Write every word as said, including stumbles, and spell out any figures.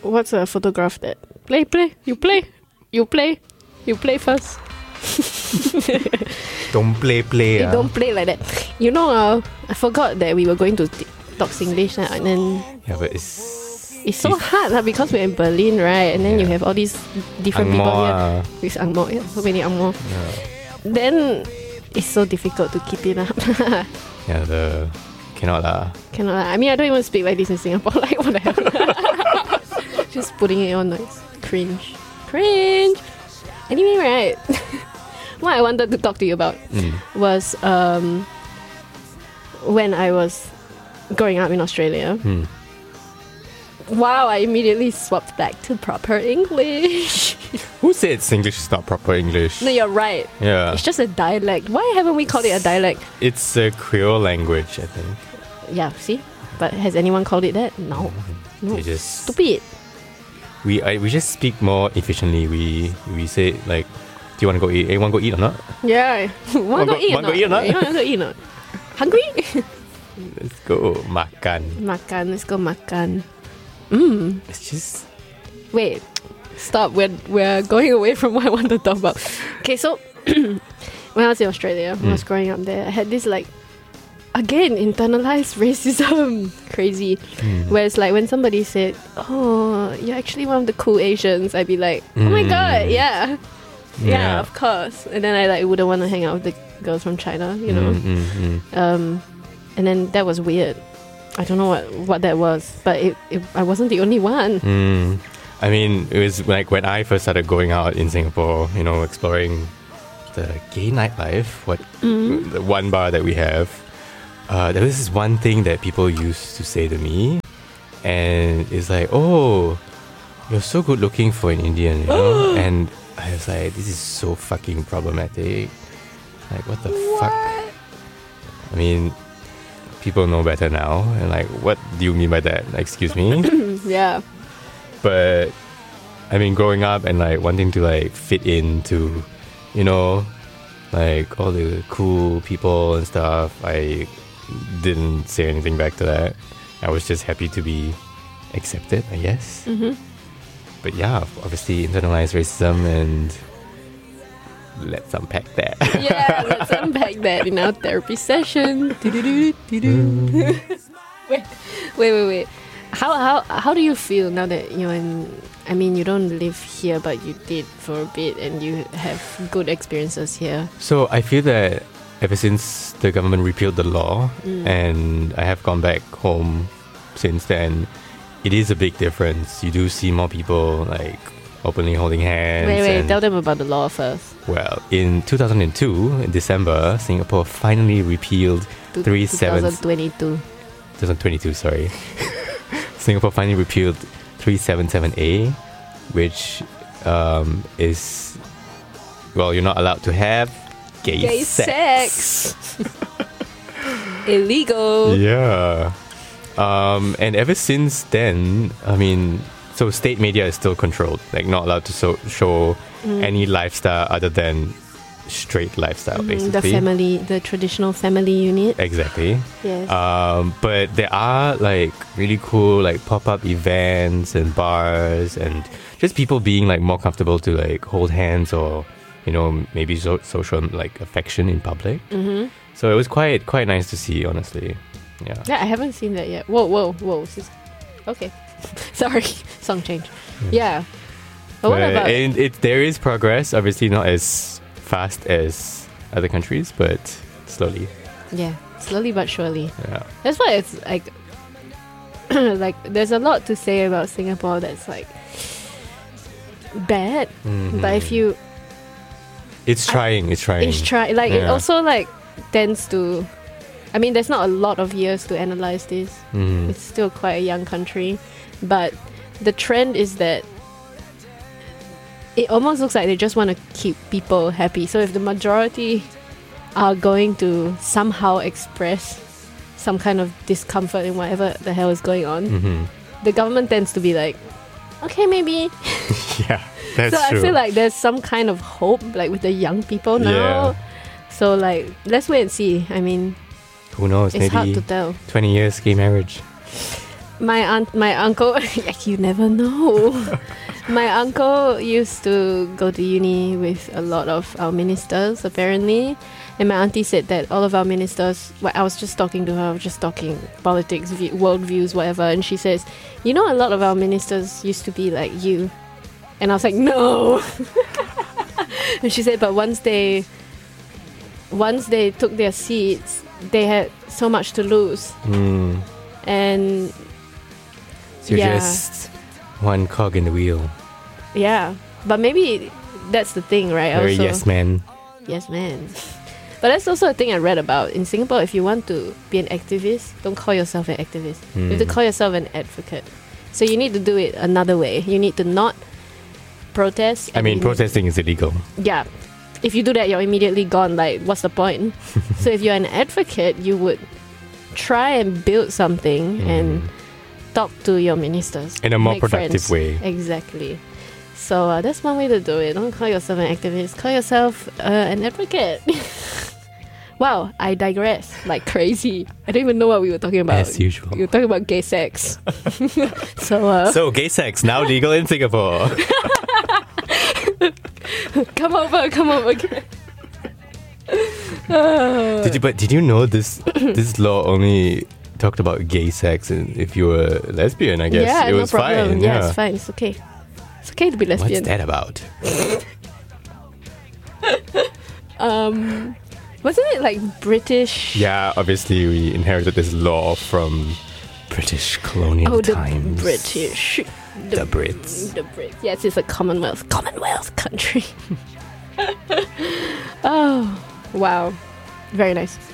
what's a photograph that play play you play you play you play first. Don't play play. You ah. don't play like that. You know, uh, I forgot that we were going to t- talk Singlish uh, and then Yeah, but it's it's so if- hard uh, because we're in Berlin, right? And then you Yeah. have all these different Angmoh, people here. ah. With Angmoh, yeah, so many Angmoh. Yeah. Then it's so difficult to keep it up. Yeah, the cannot lah. Cannot. lah. I mean, I don't even speak like this in Singapore. Like, what the hell? Just putting it on like cringe. Cringe. Anyway, right? What I wanted to talk to you about Mm. was um, when I was growing up in Australia. Mm. Wow, I immediately swapped back to proper English. Who said Singlish is not proper English? No, you're right. Yeah, It's just a dialect. Why haven't we called it a dialect? it's a Creole language, I think. Yeah, see? But has anyone called it that? No. No. They just Stupid. we I, we just speak more efficiently. We we say like, do you want to go eat? Hey, want to go eat or not? Yeah. Want to go- eat or want not? go eat or not? You want to eat or not? Hungry? Let's go makan. Makan. Let's go makan. Mm. It's just Wait. Stop. We're, we're going away from what I want to talk about. Okay, so when I was in Australia, when I was Mm. growing up there, I had this like, again, internalized racism. Crazy. mm, Where it's like when somebody said, "Oh, you're actually one of the cool Asians," I'd be like, "Oh my Mm. god, yeah, yeah, Yeah. of course." And then I like wouldn't want to hang out with the girls from China, you know. mm, mm, mm. Um, and then that was weird. I don't know what, what that was, but it, it I wasn't the only one. Mm. I mean, it was like when I first started going out in Singapore, you know, exploring the gay nightlife, what Mm. the one bar that we have. Uh, there was this one thing that people used to say to me, and it's like, "Oh, you're so good looking for an Indian," you know. And I was like, "This is so fucking problematic. Like, what the fuck?" I mean, people know better now, and like, what do you mean by that? Excuse me. Yeah, But I mean, growing up and like wanting to like fit into, you know, like all the cool people and stuff, I didn't say anything back to that. I was just happy to be accepted, I guess. hmm But yeah, obviously internalized racism, and let's unpack that. yeah. Let's unpack that in our therapy session. Do-do-do-do-do. wait, wait, wait, wait. How how how do you feel now that you're in? I mean, you don't live here, but you did for a bit, and you have good experiences here. So I feel that ever since the government repealed the law, Mm. and I have gone back home since then, it is a big difference. You do see more people like openly holding hands. Wait, wait. and- Tell them about the law first. well, in two thousand two, in December, Singapore finally repealed To- three seven twenty twenty-two. twenty twenty-two. Sorry, Singapore finally repealed three seventy-seven A, which um, is, well, you're not allowed to have gay, Gay sex. Illegal. Yeah. Um, and ever since then, I mean, so state media is still controlled, like not allowed to so- show Mm. any lifestyle other than straight lifestyle, Mm, basically. the family, the traditional family unit. Exactly. Yes. Um, but there are like really cool like pop-up events and bars and just people being like more comfortable to like hold hands or, you know, maybe so- social like affection in public. mm-hmm. So it was quite quite nice to see, honestly. Yeah. Yeah, I haven't seen that yet. Whoa, whoa, whoa. sis- Okay. Sorry. Song change. Yeah. But what But about... and it there is progress, obviously not as fast as other countries, but slowly. Yeah. Slowly but surely. Yeah. That's why it's like... like, there's a lot to say about Singapore that's like... bad. Mhm. But if you... It's trying, it's trying. It's try like it Yeah. also like tends to I mean there's not a lot of years to analyze this. Mhm. It's still quite a young country. But the trend is that it almost looks like they just want to keep people happy. So if the majority are going to somehow express some kind of discomfort in whatever the hell is going on, Mhm. the government tends to be like, okay, maybe. Yeah, that's so true. I feel like there's some kind of hope, like with the young people now. Yeah. So like, let's wait and see. I mean, Who knows? it's hard Maybe to tell. twenty years gay marriage. my aunt, my uncle, you never know. My uncle used to go to uni with a lot of our ministers, apparently. And my auntie said that all of our ministers, well, I was just talking to her, I was just talking politics, view, world views, whatever. And she says, you know, a lot of our ministers used to be like you. And I was like, no. And she said, but once they, once they took their seats, they had so much to lose. Mm. And So you're yeah. just one cog in the wheel. Yeah, but maybe that's the thing, right? Very also, yes man. Yes, man. But that's also a thing I read about. In Singapore, if you want to be an activist, don't call yourself an activist. You have to Mm. call yourself an advocate. So you need to do it another way. You need to not protest. I and mean, you- protesting is illegal. Yeah. If you do that, you're immediately gone. Like, what's the point? So if you're an advocate, you would try and build something Mm. and talk to your ministers. In a more make productive friends. way. Exactly. So uh, that's one way to do it. Don't call yourself an activist. Call yourself uh, an advocate. Wow, I digress like crazy. I don't even know what we were talking about. As usual. We were talking about gay sex. so, uh, So, gay sex now legal in Singapore. come over, come over. Uh, Did you? But did you know this? This law only talked about gay sex, and if you were lesbian, I guess yeah, it was no problem. fine. Yeah, Yeah, it's fine. It's okay. It's okay to be lesbian. What's that about? Um, wasn't it like British? Yeah, obviously we inherited this law from British colonial Oh, the times. British. The Brits. The Brits. Yes, it's a Commonwealth. Commonwealth country. Oh, wow. Very nice.